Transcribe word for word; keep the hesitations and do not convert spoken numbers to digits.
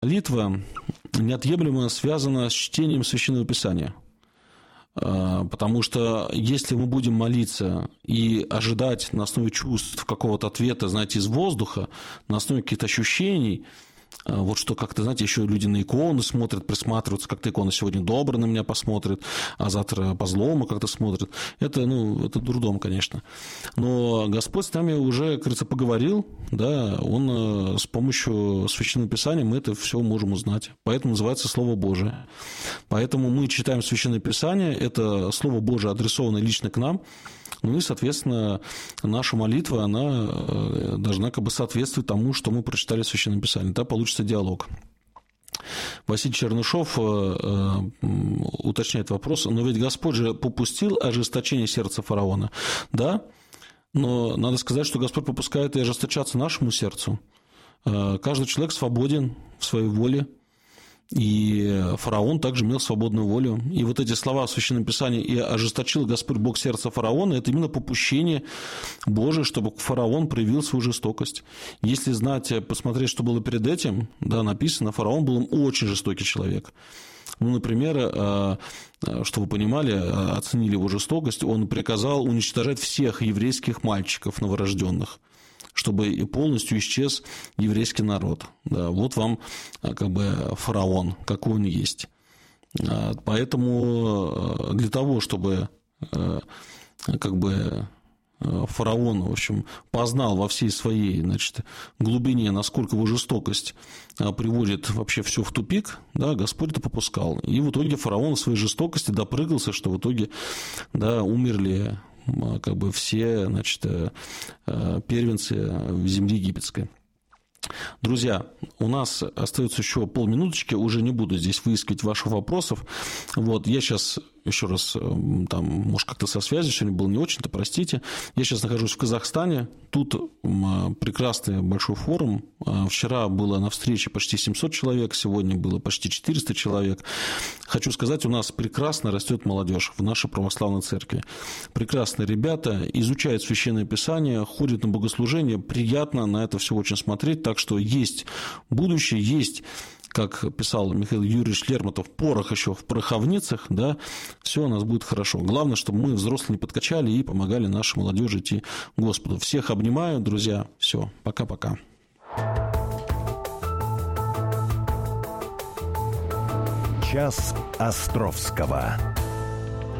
молитва неотъемлемо связана с чтением Священного Писания. Потому что если мы будем молиться и ожидать на основе чувств какого-то ответа, знаете, из воздуха, на основе каких-то ощущений, вот что как-то, знаете, еще люди на иконы смотрят, присматриваются, как-то икона сегодня добро на меня посмотрит, а завтра по злому как-то смотрит. Это, ну, это дурдом, конечно. Но Господь с нами уже, как говорится, поговорил, да, Он с помощью Священного Писания мы это все можем узнать. Поэтому называется Слово Божие. Поэтому мы читаем Священное Писание, это Слово Божие адресовано лично к нам. Ну и, соответственно, наша молитва, она должна как бы соответствовать тому, что мы прочитали в Священном Писании. Да, получится диалог. Василий Чернышов уточняет вопрос. Но ведь Господь же попустил ожесточение сердца фараона. Да, но надо сказать, что Господь попускает и ожесточаться нашему сердцу. Каждый человек свободен в своей воле. И фараон также имел свободную волю. И вот эти слова в Священном Писании «И ожесточил Господь Бог сердце фараона» – это именно попущение Божие, чтобы фараон проявил свою жестокость. Если знать, посмотреть, что было перед этим, да, написано, фараон был очень жестокий человек. Ну, например, что вы понимали, оценили его жестокость, он приказал уничтожать всех еврейских мальчиков новорожденных, чтобы полностью исчез еврейский народ. Да, вот вам как бы фараон, какой он есть. Поэтому для того, чтобы как бы фараон, в общем, познал во всей своей, значит, глубине, насколько его жестокость приводит вообще все в тупик, да, Господь это попускал. И в итоге фараон в своей жестокости допрыгался, что в итоге, да, умерли как бы все, значит, первенцы земли египетской. Друзья, у нас остается еще полминуточки, уже не буду здесь выискивать ваших вопросов. Вот, я сейчас, еще раз, там, может, как-то со связью сегодня было не очень-то, простите. Я сейчас нахожусь в Казахстане, тут прекрасный большой форум. Вчера было на встрече почти семьсот человек, сегодня было почти четыреста человек. Хочу сказать, у нас прекрасно растет молодежь в нашей православной церкви. Прекрасные ребята, изучают Священное Писание, ходят на богослужение, приятно на это все очень смотреть, так что есть будущее, есть, как писал Михаил Юрьевич Лермонтов, порох еще в пороховницах, да, все у нас будет хорошо. Главное, чтобы мы, взрослые, не подкачали и помогали нашей молодежи идти к Господу. Всех обнимаю, друзья. Все, пока-пока. Час Островского.